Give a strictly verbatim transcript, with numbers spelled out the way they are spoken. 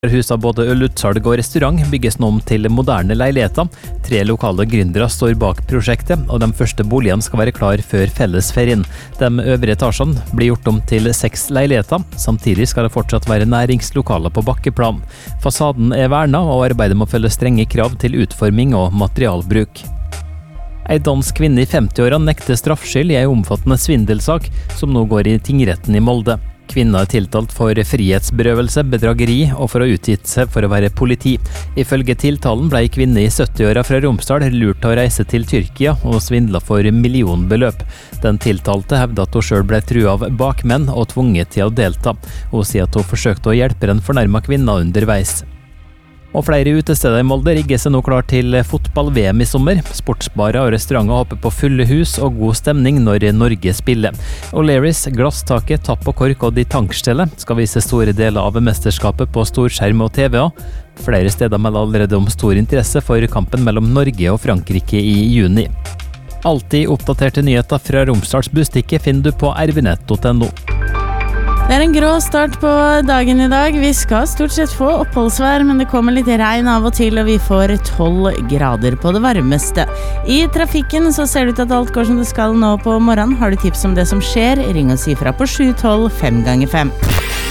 Hus av både ølutsalg og restaurant bygges nå om til moderne leiligheter. Tre lokale gründere står bak prosjektet, og de første boligene skal være klar før fellesferien. De øvre etasjene blir gjort om til seks leiligheter. Samtidig skal det fortsatt være næringslokaler på bakkeplan. Fasaden er vernet, og arbeidet må følge strenge krav til utforming og materialbruk. Ei dansk kvinne i femti-årene nekter straffskyld i ei omfattende svindelsak som nå går i tingretten i Molde. Kvinna er tiltalt for frihetsberøvelse, bedrageri og for å ha utgitt seg for å være politi. Ifølge tiltalen ble ei kvinne i sytti-åra fra Romsdal lurt til å reise til Tyrkia og svindla for millionbeløp. Den tiltalte hevder at hun selv ble trua av bakmenn og tvunget til å delta. Hun sier at hun forsøkte å hjelpe den fornærma kvinna underveis. Og flere utesteder i Molde rigger seg nå klar til fotball-V M i sommer. Sportsbarer og restauranter håper på fulle hus og god stemning når Norge spiller. O'Learys, Glasstaket, Tapp og Kork og De Tankstelle skal vise store deler av mesterskapet på storskjerm og T V A. Flere steder melder allerede om stor interesse for kampen mellom Norge og Frankrike i juni. Alltid oppdaterte nyheter fra Romsdals Bustikke finner du på r v nett punktum no. Det er en grå start på dagen i dag. Vi skal stort sett få oppholdsvær, men det kommer litt regn av og til, og vi får tolv grader på det varmeste. I trafikken så ser det ut at alt går som det skal nå på morgenen. Har du tips om det som skjer? Ring og si fra på sju tolv fem ganger fem.